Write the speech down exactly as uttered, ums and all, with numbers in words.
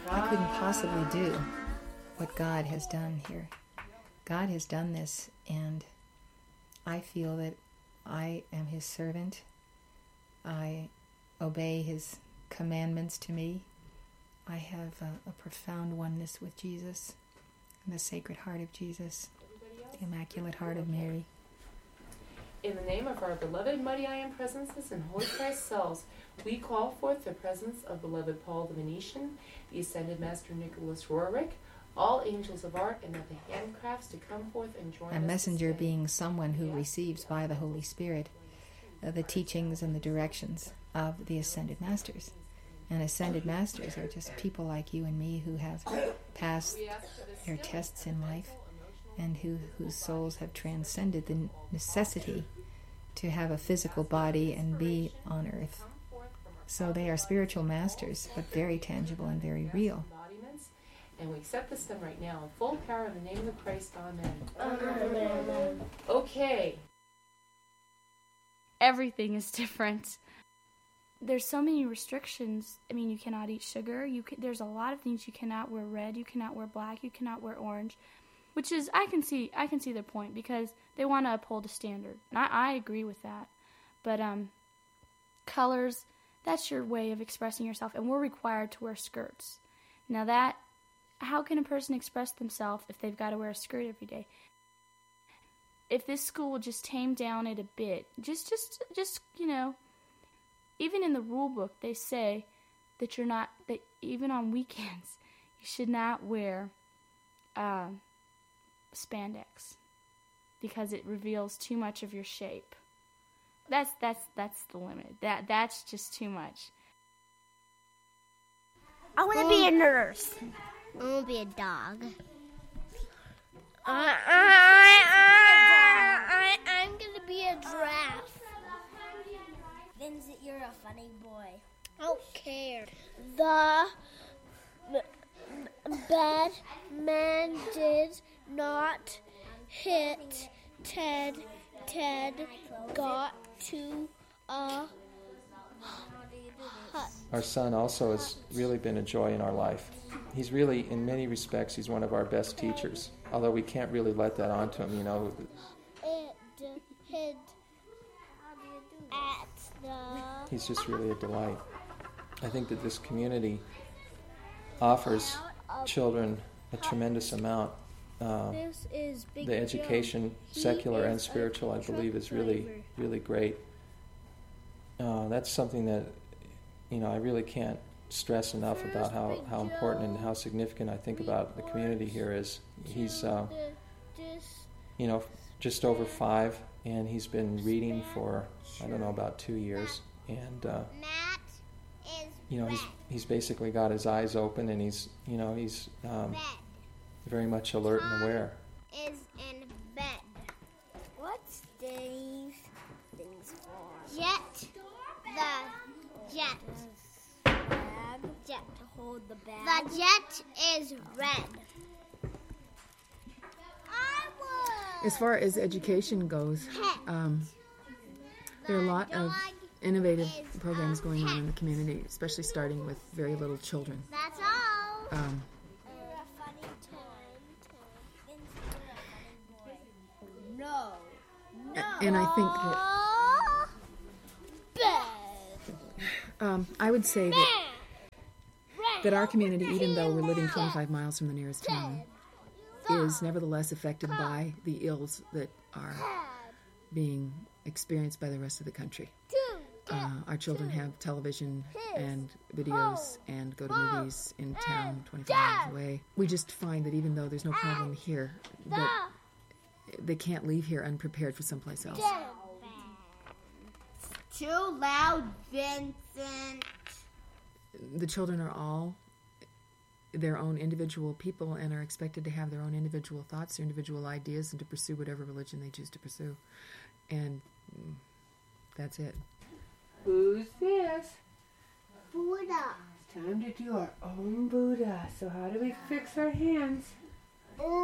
I couldn't possibly do what God has done here. God has done this, and I feel that I am His servant. I obey His commandments to me. I have a, a profound oneness with Jesus, and the Sacred Heart of Jesus, the Immaculate Heart of Mary. In the name of our beloved Mighty Iron Presences and Holy Christ cells, we call forth the presence of beloved Paul the Venetian, the Ascended Master Nicholas Roerich, all angels of art and of the handcrafts to come forth and join us. A messenger being someone who receives by the Holy Spirit uh, the teachings and the directions of the Ascended Masters. And Ascended Masters are just people like you and me who have passed their tests in life and who whose souls have transcended the necessity to have a physical body and be on earth. So they are spiritual masters, but very tangible and very real. And we accept this them right now in full power in the name of Christ. Amen. Amen. Okay. Everything is different. There's so many restrictions. I mean, you cannot eat sugar. You can, there's a lot of things you cannot wear red. You cannot wear black. You cannot wear orange, which is I can see I can see their point because they want to uphold a standard. And I, I agree with that. But um, colors, that's your way of expressing yourself, and we're required to wear skirts. Now that. How can a person express themselves if they've got to wear a skirt every day? If this school will just tame down it a bit, just, just, just, you know, even in the rule book, they say that you're not, that even on weekends, you should not wear uh, spandex because it reveals too much of your shape. That's, that's, that's the limit. That, that's just too much. I want to be a nurse. I want to be a dog. Uh, I, I, I, I'm going to be a giraffe. Vincent, you're a funny boy. I don't care. The bad man did not hit Ted. Ted got to a hut. Our son also has really been a joy in our life. He's really, in many respects, he's one of our best teachers, although we can't really let that onto him, you know. It hid at the... He's just really a delight. I think that this community offers children a tremendous amount. Uh, the education, secular and spiritual, I believe, is really, really great. Uh, that's something that, you know, I really can't stress enough about how, how important and how significant I think about the community here is. He's, uh, you know, just over five, and he's been reading for, I don't know, about two years. And, uh, you know, he's he's basically got his eyes open, and he's, you know, he's um, very much alert and aware. Is in bed. What's these things for? Jet. The jet. Jet to hold the bag. The jet is red. As far as education goes, um, there are a lot of innovative programs going on in the community, especially starting with very little children. That's all. Um, no. No. And I think that um, I would say that that our community, even though we're living twenty-five miles from the nearest town, is nevertheless affected by the ills that are being experienced by the rest of the country. Uh, our children have television and videos and go to movies in town twenty-five miles away. We just find that even though there's no problem here, that they can't leave here unprepared for someplace else. Too loud, Vincent. The children are all their own individual people and are expected to have their own individual thoughts, their individual ideas, and to pursue whatever religion they choose to pursue. And that's it. Who's this? Buddha. It's time to do our own Buddha. So how do we fix our hands?